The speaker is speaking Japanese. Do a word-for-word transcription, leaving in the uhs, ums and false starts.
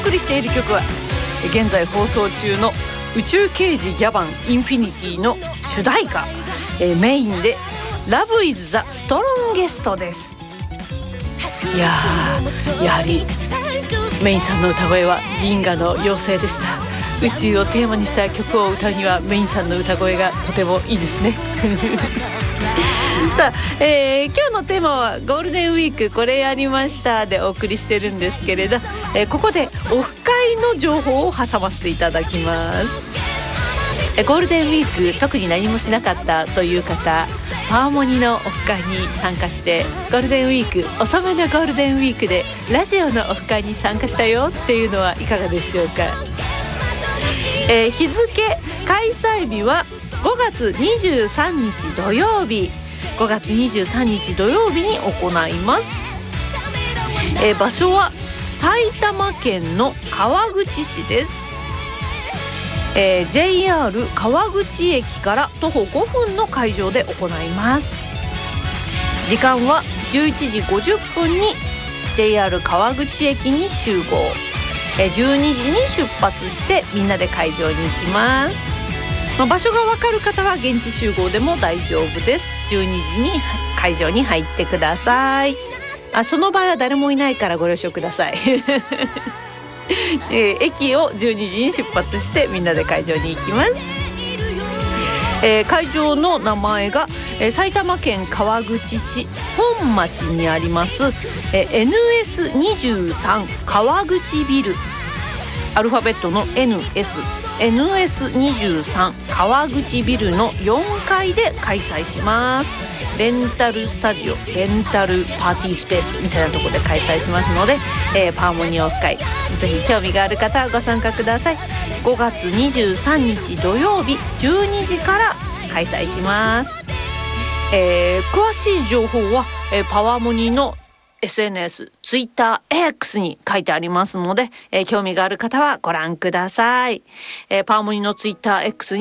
送りしている曲は現在放送中の宇宙刑事ギャバンインフィニティの主題歌、えー、メインで Love is the Strongest です。いやー、やはりメインさんの歌声は銀河の妖精でした。宇宙をテーマにした曲を歌うにはメインさんの歌声がとてもいいですねさあ、えー、今日のテーマはゴールデンウィークこれやりましたでお送りしてるんですけれど、えー、ここでオフ会の情報を挟ませていただきます。えー、ゴールデンウィーク特に何もしなかったという方、ハーモニーのオフ会に参加してゴールデンウィーク遅めのゴールデンウィークでラジオのオフ会に参加したよっていうのはいかがでしょうか。えー、日付開催日はごがつにじゅうさんにち土曜日、ごがつにじゅうさんにち土曜日に行います。えー、場所は埼玉県の川口市です。えー、ジェイアール 川口駅から徒歩ごふんの会場で行います。時間はじゅういちじごじゅっぷんに ジェイアール 川口駅に集合、えー、じゅうにじに出発してみんなで会場に行きます。まあ、場所が分かる方は現地集合でも大丈夫です。じゅうにじに会場に入ってください。あ、その場合は誰もいないからご了承ください、えー、駅をじゅうにじに出発してみんなで会場に行きます。えー、会場の名前が、えー、埼玉県川口市本町にあります、えー、エヌエスにじゅうさん 川口ビル、アルファベットの エヌエスエヌエスにじゅうさん 川口ビルのよんかいで開催します。レンタルスタジオ、レンタルパーティースペースみたいなところで開催しますので、えー、パーモニーオフ会ぜひ興味がある方はご参加ください。ごがつにじゅうさんにち土曜日じゅうにじから開催します。えー、詳しい情報は、えー、パワーモニーのエスエヌエス、ツイッター、X に書いてありますので、えー、興味がある方はご覧ください。えー、パワーモニーのツイッター、X に